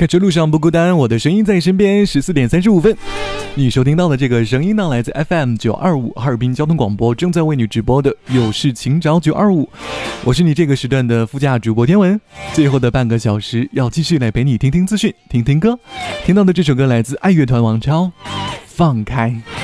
开车路上不孤单，我的声音在身边。14:35，你收听到的这个声音呢，来自 FM925 哈尔滨交通广播，正在为你直播的有事请找925。我是你这个时段的副驾主播天文。最后的半个小时要继续来陪你听听资讯，听听歌。听到的这首歌来自爱乐团王超，放开。